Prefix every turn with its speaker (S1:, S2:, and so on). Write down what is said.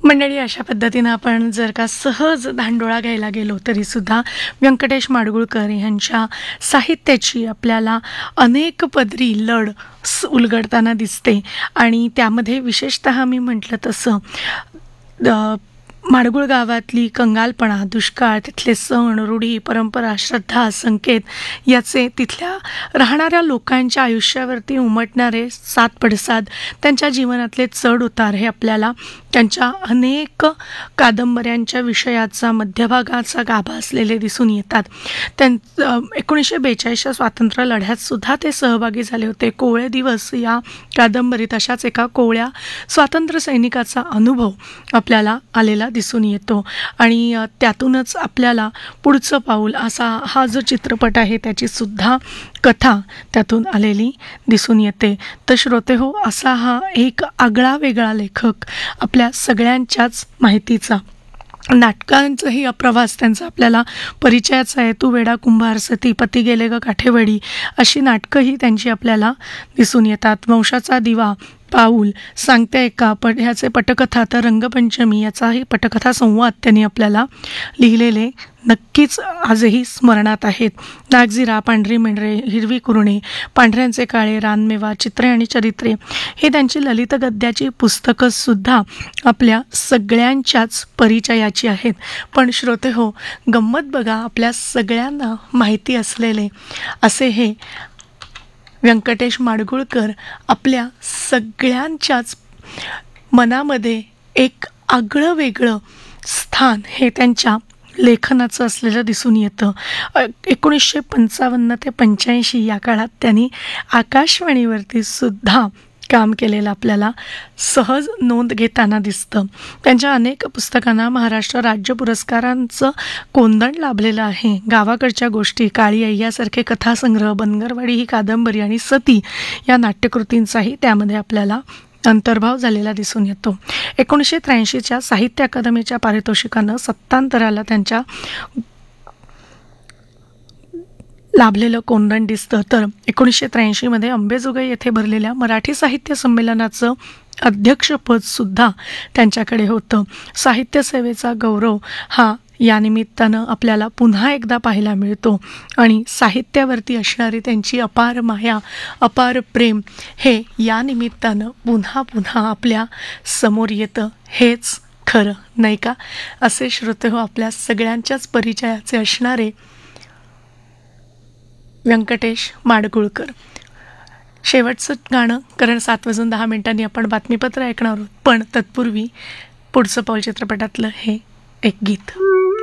S1: मंडळी, अशा पद्धतीनं आपण जर का सहज धांडोळा घ्यायला गेलो तरीसुद्धा व्यंकटेश माडगूळकर ह्यांच्या साहित्याची आपल्याला अनेक पदरी लढ उलगडताना दिसते. आणि त्यामध्ये विशेषतः मी म्हटलं तसं माडगूळ गावातली कंगालपणा, दुष्काळ, तिथले सण, रूढी, परंपरा, श्रद्धा, संकेत याचे तिथल्या राहणाऱ्या लोकांच्या आयुष्यावरती उमटणारे सात पडसाद, त्यांच्या जीवनातले चढ उतार हे आपल्याला त्यांच्या अनेक कादंबऱ्यांच्या विषयाचा मध्यभागाचा गाभा असलेले दिसून येतात. 1942च्या स्वातंत्र्य लढ्यातसुद्धा ते सहभागी झाले होते. कोवळे दिवस या कादंबरीत अशाच एका कोवळ्या स्वातंत्र्य सैनिकाचा अनुभव आपल्याला आलेला दिसून येतो. आणि त्यातूनच आपल्याला पुढचं पाऊल असा हा जो चित्रपट आहे त्याची सुद्धा कथा त्यातून आलेली दिसून येते. तर श्रोते हो, असा हा एक आगळा वेगळा लेखक आपल्या सगळ्यांच्याच माहितीचा. नाटकांचाही प्रवास त्यांचा आपल्याला परिचयाचा आहे. तू वेडा कुंभार, सती, पती गेले ग काठेवाडी अशी नाटकंही त्यांची आपल्याला दिसून येतात. वंशाचा दिवा, पाऊल, सांगते ऐका, ह्याचे पटकथा, तर रंगपंचमी याचाही पटकथा संवाद त्यांनी आपल्याला लिहिलेले नक्कीच आजही स्मरणात आहेत. नागझिरा, पांढरी मेंढरे, हिरवी कुरणे, पांढऱ्यांचे काळे, रानमेवा, चित्रे आणि चरित्रे हे त्यांची ललित गद्याची पुस्तकंसुद्धा आपल्या सगळ्यांच्याच परिचयाची आहेत. पण श्रोते हो, गंमत बघा, आपल्या सगळ्यांना माहिती असलेले असे हे व्यंकटेश माडगूळकर आपल्या सगळ्यांच्याच मनामध्ये एक आगळं वेगळं स्थान हे त्यांच्या लेखनाचं असलेलं दिसून येतं. 1955 ते 85 या काळात त्यांनी आकाशवाणीवरती सुद्धा काम केलेलं आपल्याला सहज नोंद घेताना दिसतं. त्यांच्या अनेक पुस्तकांना महाराष्ट्र राज्य पुरस्कारांचं कोंदण लाभलेलं आहे. गावाकडच्या गोष्टी, काळी आई यासारखे कथासंग्रह, बनगरवाडी ही कादंबरी आणि सती या नाट्यकृतींचाही त्यामध्ये आपल्याला अंतर्भाव झालेला दिसून येतो. 1983च्या साहित्य अकादमीच्या पारितोषिकानं सत्तांतराला त्यांच्या लाभलेलं कोंदण दिसतं. तर 1983मध्ये अंबेजोगाई येथे भरलेल्या मराठी साहित्य संमेलनाचं अध्यक्षपदसुद्धा त्यांच्याकडे होतं. साहित्य सेवेचा गौरव हा या निमित्तानं आपल्याला पुन्हा एकदा पाहायला मिळतो. आणि साहित्यावरती असणारी त्यांची अपार माया, अपार प्रेम हे या निमित्तानं पुन्हा पुन्हा आपल्या समोर येतं. हेच खरं नाही का? असे श्रोते हो, आपल्या सगळ्यांच्याच परिचयाचे असणारे व्यंकटेश माडगूळकर. शेवटचं गाणं, कारण 7:10 आपण बातमीपत्र ऐकणार आहोत. पण तत्पूर्वी पुढचं पाऊल चित्रपटातलं हे एक गीत.